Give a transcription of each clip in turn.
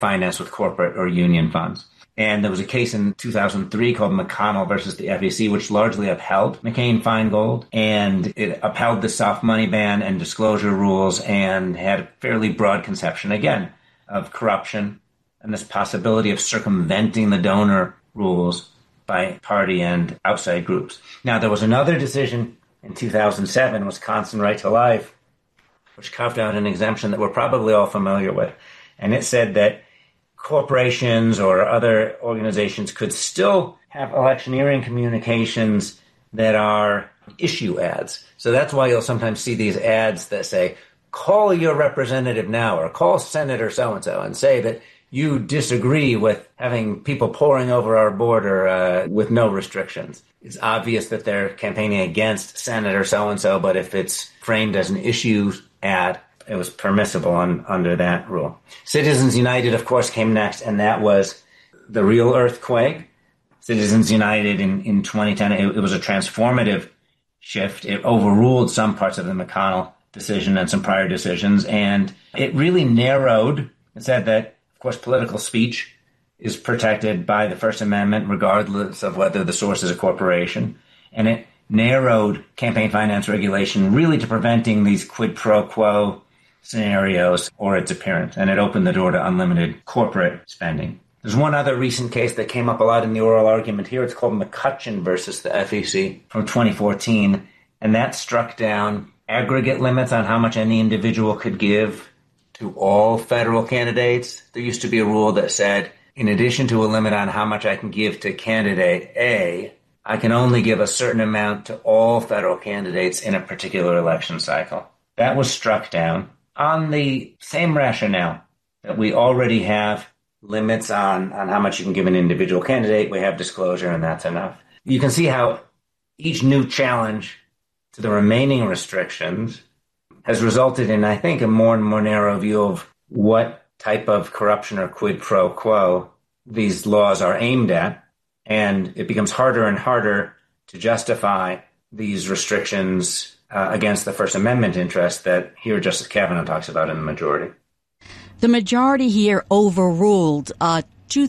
financed with corporate or union funds. And there was a case in 2003 called McConnell versus the FEC, which largely upheld McCain-Feingold, and it upheld the soft money ban and disclosure rules and had a fairly broad conception, again, of corruption and this possibility of circumventing the donor rules by party and outside groups. Now, there was another decision in 2007, Wisconsin Right to Life, which carved out an exemption that we're probably all familiar with. And it said that corporations or other organizations could still have electioneering communications that are issue ads. So that's why you'll sometimes see these ads that say, call your representative now, or call Senator so-and-so and say that you disagree with having people pouring over our border with no restrictions. It's obvious that they're campaigning against Senator so-and-so, but if it's framed as an issue ad, it was permissible under that rule. Citizens United, of course, came next, and that was the real earthquake. Citizens United in 2010, it was a transformative shift. It overruled some parts of the McConnell decision and some prior decisions, and it really narrowed. It said that, of course, political speech is protected by the First Amendment, regardless of whether the source is a corporation. And it narrowed campaign finance regulation really to preventing these quid pro quo scenarios or its appearance. And it opened the door to unlimited corporate spending. There's one other recent case that came up a lot in the oral argument here. It's called McCutcheon versus the FEC from 2014. And that struck down aggregate limits on how much any individual could give to all federal candidates. There used to be a rule that said, in addition to a limit on how much I can give to candidate A, I can only give a certain amount to all federal candidates in a particular election cycle. That was struck down on the same rationale that we already have limits on how much you can give an individual candidate. We have disclosure, and that's enough. You can see how each new challenge to the remaining restrictions has resulted in, I think, a more and more narrow view of what type of corruption or quid pro quo these laws are aimed at. And it becomes harder and harder to justify these restrictions against the First Amendment interest that here Justice Kavanaugh talks about in the majority. The majority here overruled a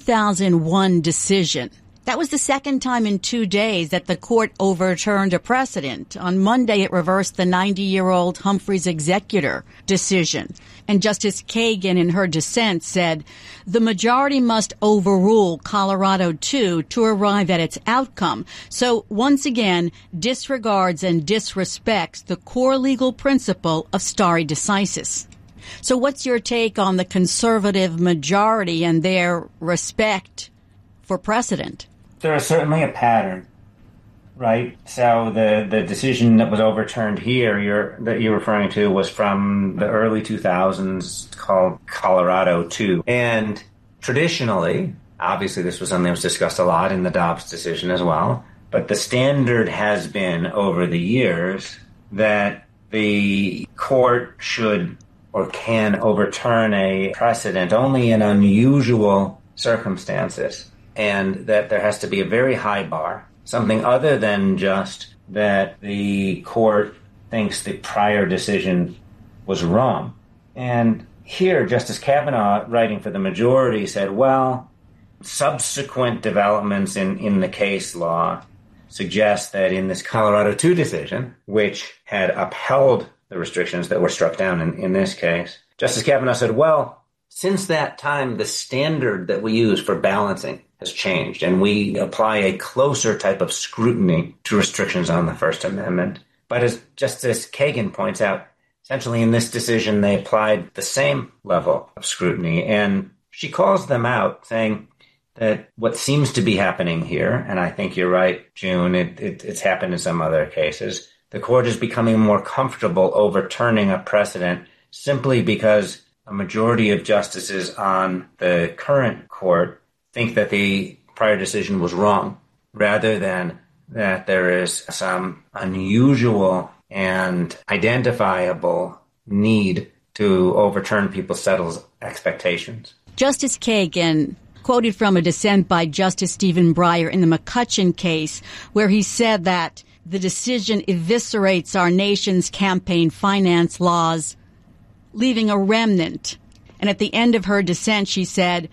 2001 decision. That was the second time in 2 days that the court overturned a precedent. On Monday, it reversed the 90-year-old Humphreys Executor decision. And Justice Kagan, in her dissent, said, the majority must overrule Colorado 2 to arrive at its outcome. So, once again, disregards and disrespects the core legal principle of stare decisis. So what's your take on the conservative majority and their respect for precedent? There is certainly a pattern, right? So the decision that was overturned here that you're referring to was from the early 2000s called Colorado 2. And traditionally, obviously this was something that was discussed a lot in the Dobbs decision as well, but the standard has been over the years that the court should or can overturn a precedent only in unusual circumstances, and that there has to be a very high bar, something other than just that the court thinks the prior decision was wrong. And here, Justice Kavanaugh, writing for the majority, said, well, subsequent developments in the case law suggest that in this Colorado 2 decision, which had upheld the restrictions that were struck down in this case, Justice Kavanaugh said, well, since that time, the standard that we use for balancing has changed, and we apply a closer type of scrutiny to restrictions on the First Amendment. But as Justice Kagan points out, essentially in this decision, they applied the same level of scrutiny, and she calls them out, saying that what seems to be happening here, and I think you're right, June, it's happened in some other cases, the court is becoming more comfortable overturning a precedent simply because a majority of justices on the current court think that the prior decision was wrong, rather than that there is some unusual and identifiable need to overturn people's settled expectations. Justice Kagan quoted from a dissent by Justice Stephen Breyer in the McCutcheon case, where he said that the decision eviscerates our nation's campaign finance laws, leaving a remnant. And at the end of her dissent, she said,